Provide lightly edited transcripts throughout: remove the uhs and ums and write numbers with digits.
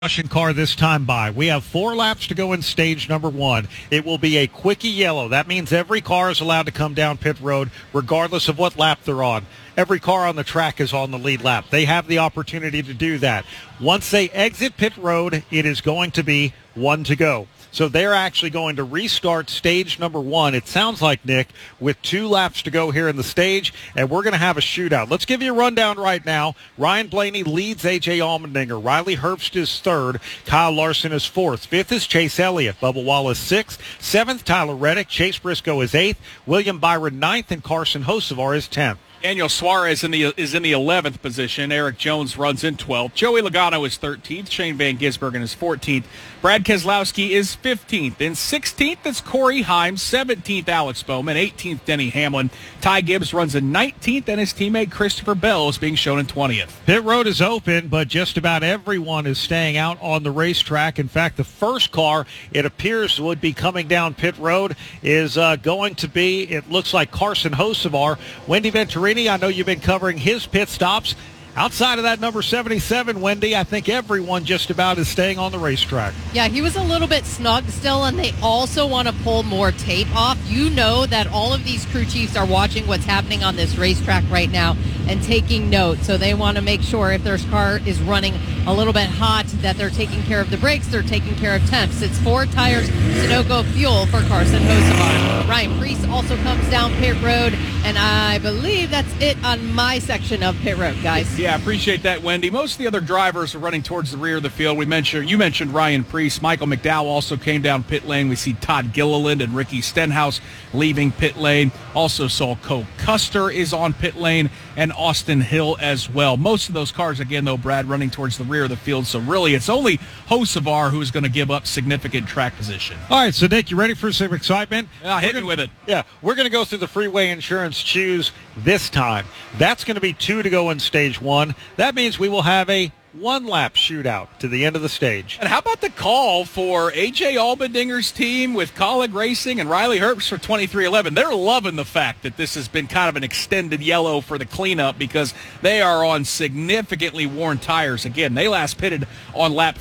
Caution car this time by. We have 4 laps to go in stage number 1. It will be a quickie yellow. That means every car is allowed to come down pit road regardless of what lap they're on. Every car on the track is on the lead lap. They have the opportunity to do that. Once they exit pit road, it is going to be 1 to go. So they're actually going to restart stage number 1, it sounds like, Nick, with 2 laps to go here in the stage, and we're going to have a shootout. Let's give you a rundown right now. Ryan Blaney leads A.J. Allmendinger. Riley Herbst is 3rd. Kyle Larson is 4th. 5th is Chase Elliott. Bubba Wallace 6th. 7th, Tyler Reddick. Chase Briscoe is 8th. William Byron 9th, and Carson Hocevar is 10th. Daniel Suarez is in the 11th position. Eric Jones runs in 12th. Joey Logano is 13th. Shane Van Gisbergen is 14th. Brad Keselowski is 15th. In 16th is Corey Heim. 17th, Alex Bowman. 18th, Denny Hamlin. Ty Gibbs runs in 19th, and his teammate Christopher Bell is being shown in 20th. Pit road is open, but just about everyone is staying out on the racetrack. In fact, the first car, it appears, would be coming down pit road is going to be, it looks like Carson Hocevar. Wendy Venturini, I know you've been covering his pit stops. Outside of that number 77, Wendy, I think everyone just about is staying on the racetrack. Yeah, he was a little bit snug still, and they also want to pull more tape off. You know that all of these crew chiefs are watching what's happening on this racetrack right now and taking note. So they want to make sure if their car is running a little bit hot that they're taking care of the brakes, they're taking care of temps. It's 4 tires, Sunoco fuel for Carson Hocevar. Ryan Preece also comes down pit road, and I believe that's it on my section of pit road, guys. Yeah, appreciate that, Wendy. Most of the other drivers are running towards the rear of the field. You mentioned Ryan Preece. Michael McDowell also came down pit lane. We see Todd Gilliland and Ricky Stenhouse leaving pit lane. Also saw Cole Custer is on pit lane, and Austin Hill as well. Most of those cars, again, though, Brad, running towards the rear of the field. So really, it's only Hocevar who is going to give up significant track position. All right, so Nick, you ready for some excitement? Hit me with it. Yeah, we're going to go through the Freeway Insurance Choose this time. That's going to be 2 to go in stage 1. That means we will have a 1-lap shootout to the end of the stage. And how about the call for A.J. Allmendinger's team with Colleague Racing and Riley Herbst for 2311? They're loving the fact that this has been kind of an extended yellow for the cleanup because they are on significantly worn tires. Again, they last pitted on lap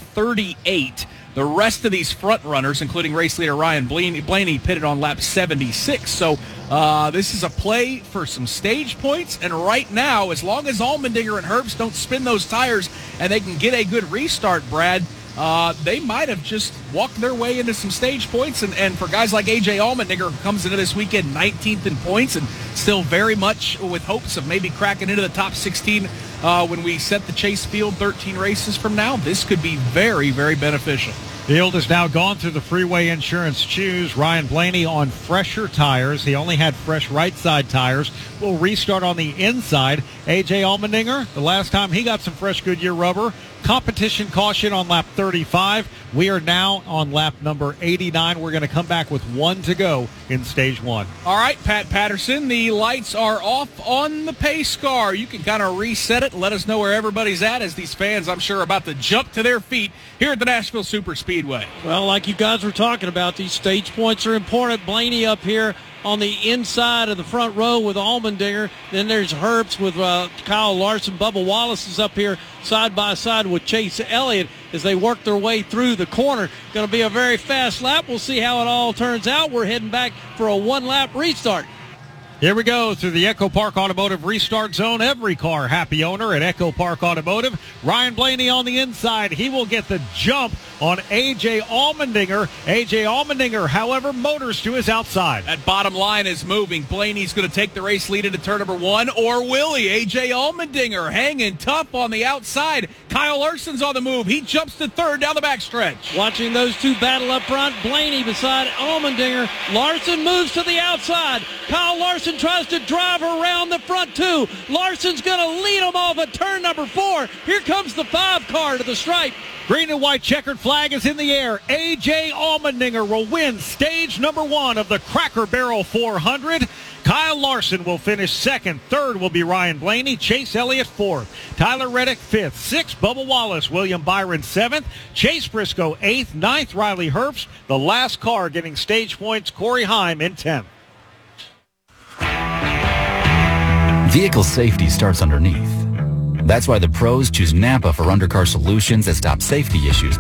38. The rest of these front runners, including race leader Ryan Blaney, pitted on lap 76. So this is a play for some stage points. And right now, as long as Allmendinger and Herbst don't spin those tires and they can get a good restart, Brad, they might have just walked their way into some stage points. And for guys like A.J. Allmendinger, who comes into this weekend 19th in points and still very much with hopes of maybe cracking into the top 16 when we set the Chase Field 13 races from now, this could be very, very beneficial. Field has now gone through the Freeway Insurance Choose. Ryan Blaney on fresher tires. He only had fresh right side tires. Will restart on the inside. A.J. Allmendinger, the last time he got some fresh Goodyear rubber. Competition caution on lap 35. We are now on lap number 89. We're going to come back with 1 to go in stage 1. All right, Pat Patterson, the lights are off on the pace car. You can kind of reset it and let us know where everybody's at as these fans, I'm sure, are about to jump to their feet here at the Nashville Superspeedway. Well, like you guys were talking about, these stage points are important. Blaney up here on the inside of the front row with Allmendinger. Then there's Herbst with Kyle Larson. Bubba Wallace is up here side by side with Chase Elliott as they work their way through the corner. Going to be a very fast lap. We'll see how it all turns out. We're heading back for a 1-lap restart. Here we go through the Echo Park Automotive Restart Zone. Every car happy owner at Echo Park Automotive. Ryan Blaney on the inside. He will get the jump on A.J. Allmendinger. A.J. Allmendinger, however, motors to his outside. That bottom line is moving. Blaney's going to take the race lead into turn number 1, or will he? A.J. Allmendinger hanging tough on the outside. Kyle Larson's on the move. He jumps to 3rd down the backstretch. Watching those two battle up front. Blaney beside Allmendinger. Larson moves to the outside. Kyle Larson tries to drive around the front two. Larson's going to lead him off at turn number 4. Here comes the 5 car to the stripe. Green and white checkered flag is in the air. A.J. Allmendinger will win stage number 1 of the Cracker Barrel 400. Kyle Larson will finish 2nd. 3rd will be Ryan Blaney. Chase Elliott 4th. Tyler Reddick 5th. 6th, Bubba Wallace. William Byron 7th. Chase Briscoe 8th. 9th, Riley Herbst. The last car getting stage points, Corey Heim in 10th. Vehicle safety starts underneath. That's why the pros choose Napa for undercar solutions that stop safety issues